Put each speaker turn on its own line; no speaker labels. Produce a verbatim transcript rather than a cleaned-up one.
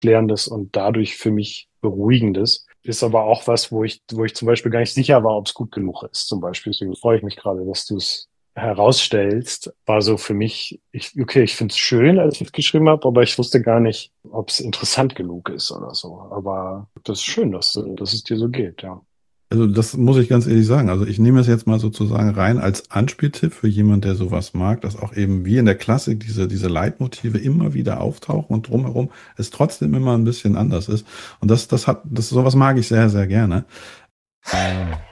Aufklärendes und dadurch für mich Beruhigendes. Ist aber auch was, wo ich, wo ich zum Beispiel gar nicht sicher war, ob es gut genug ist. Zum Beispiel, deswegen freue ich mich gerade, dass du es herausstellst. War so für mich, ich, okay, ich finde es schön, als ich es geschrieben habe, aber ich wusste gar nicht, ob es interessant genug ist oder so. Aber das ist schön, dass, du- dass es dir so geht, ja.
Also das muss ich ganz ehrlich sagen. Also ich nehme es jetzt mal sozusagen rein als Anspieltipp für jemanden, der sowas mag, dass auch eben wie in der Klassik diese, diese Leitmotive immer wieder auftauchen und drumherum es trotzdem immer ein bisschen anders ist. Und das, das hat, das sowas mag ich sehr, sehr gerne.